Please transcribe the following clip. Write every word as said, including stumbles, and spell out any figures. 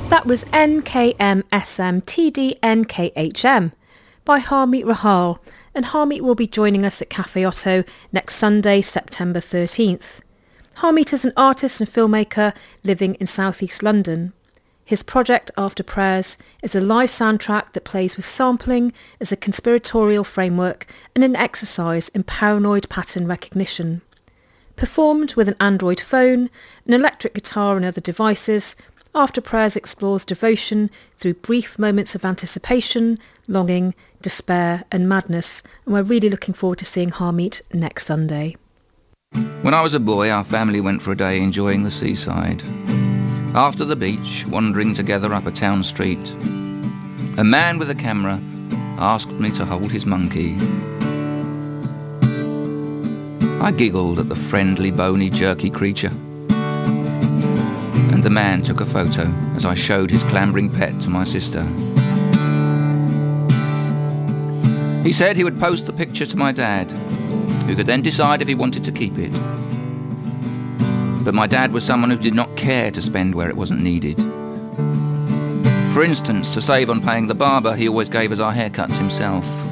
That was N K M S M T D N K H M by Harmeet Rahal, and Harmeet will be joining us at Cafe Otto next Sunday, September thirteenth. Harmeet is an artist and filmmaker living in South East London. His project After Prayers is a live soundtrack that plays with sampling as a conspiratorial framework and an exercise in paranoid pattern recognition. Performed with an Android phone, an electric guitar and other devices, After Prayers explores devotion through brief moments of anticipation, longing, despair and madness, and we're really looking forward to seeing Harmeet next Sunday. When I was a boy, our family went for a day enjoying the seaside. After the beach, wandering together up a town street, a man with a camera asked me to hold his monkey. I giggled at the friendly, bony, jerky creature, and the man took a photo as I showed his clambering pet to my sister. He said he would post the picture to my dad, who could then decide if he wanted to keep it. But my dad was someone who did not care to spend where it wasn't needed. For instance, to save on paying the barber, he always gave us our haircuts himself.